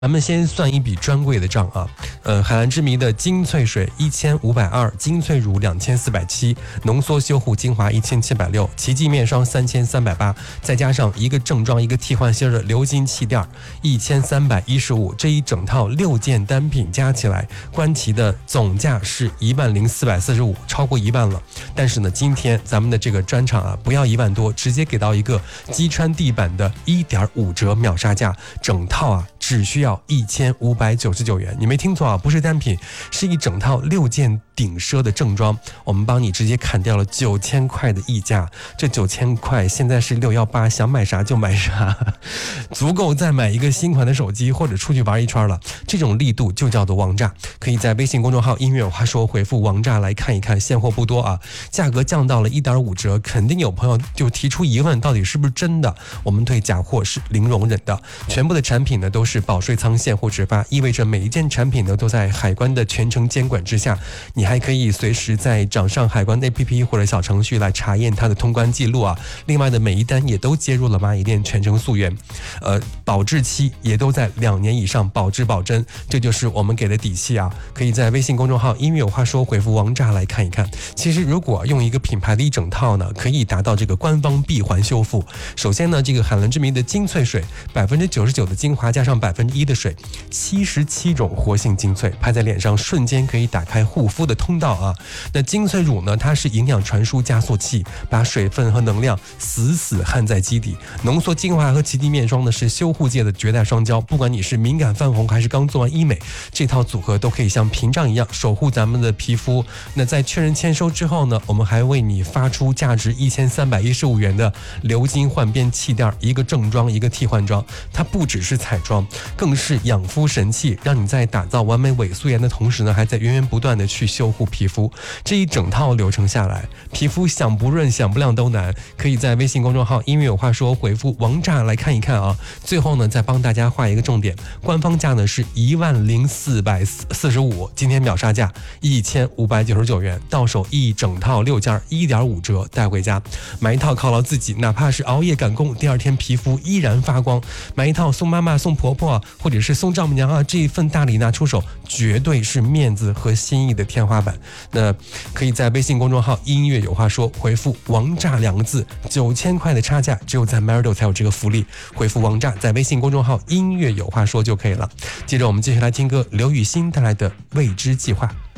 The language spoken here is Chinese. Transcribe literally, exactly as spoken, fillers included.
咱们先算一笔专柜的账啊，呃，海蓝之谜的精粹水一千五百二，精粹乳两千四百七，浓缩修护精华一千七百六，奇迹面霜三千三百八，再加上一个正装一个替换芯的鎏金气垫一千三百一十五，这一整套六件单品加起来，观奇的总价是一万零四百四十五，超过一万了。但是呢，今天咱们的这个专场啊，不要一万多，直接给到一个击穿地板的一点五折秒杀价，整套啊只需要一千五百九十九元，你没听错啊，不是单品，是一整套六件顶奢的正装，我们帮你直接砍掉了九千块的溢价，这九千块现在是六一八，想买啥就买啥，足够再买一个新款的手机或者出去玩一圈了。这种力度就叫做王炸，可以在微信公众号音乐有话说回复王炸来看一看，现货不多啊，价格降到了一点五折，肯定有朋友就提出疑问，到底是不是真的？我们对假货是零容忍的，全部的产品呢都是保税仓现货直发，意味着每一件产品呢都在海关的全程监管之下，你还可以随时在掌上海关 A P P 或者小程序来查验它的通关记录啊。另外的每一单也都接入了蚂蚁链全程溯源，呃，保质期也都在两年以上，保质保真，这就是我们给的底气啊。可以在微信公众号音乐有话说回复王炸来看一看。其实如果用一个品牌的一整套呢，可以达到这个官方闭环修复。首先呢，这个海蓝之谜的精粹水百分之九十九的精华加上百分之一的水，七十七种活性精粹，拍在脸上瞬间可以打开护肤的通道啊。那精粹乳呢，它是营养传输加速器，把水分和能量死死焊在基底。浓缩精华和奇迹面霜呢，是修护界的绝代双骄，不管你是敏感泛红还是刚做完医美，这套组合都可以像屏障一样守护咱们的皮肤。那在确认签收之后呢，我们还为你发出价值一千三百一十五元的鎏金焕边气垫，一个正装一个替换装，它不只是彩妆，更是养肤神器，让你在打造完美伪素颜的同时呢，还在源源不断的去修护皮肤。这一整套流程下来，皮肤想不润想不亮都难。可以在微信公众号音乐有话说回复王炸来看一看啊。最后呢，再帮大家画一个重点，官方价呢是一万零四百四十五，今天秒杀价一千五百九十九元，到手一整套六件一点五折带回家。买一套犒劳自己，哪怕是熬夜赶工，第二天皮肤依然发光。买一套送妈妈送婆婆或者是送丈母娘啊，这一份大礼拿出手，绝对是面子和心意的天花板。那可以在微信公众号音乐有话说回复王炸两个字，九千块的差价只有在 Merdo 才有这个福利，回复王炸在微信公众号音乐有话说就可以了。接着我们继续来听歌，刘雨昕带来的未知计划。